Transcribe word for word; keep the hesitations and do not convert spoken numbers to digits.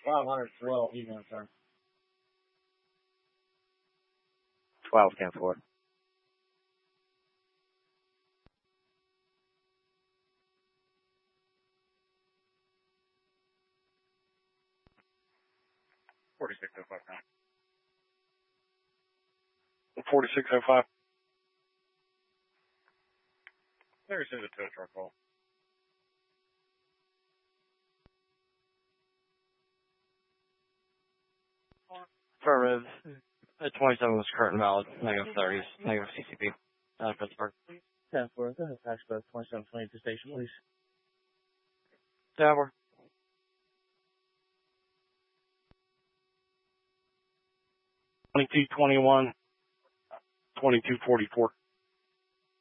five hundred twelve, you know, sir. twelve, ten four. forty-six oh five. forty-six oh five. There is a tow truck call. Affirmative. The twenty-seven was current and valid. Negative thirties. Negative C C P. Uh, Pittsburgh. ten four, go ahead, fax both twenty-seven twenty to station, please. Tower. twenty-two twenty-one, twenty-two forty-four.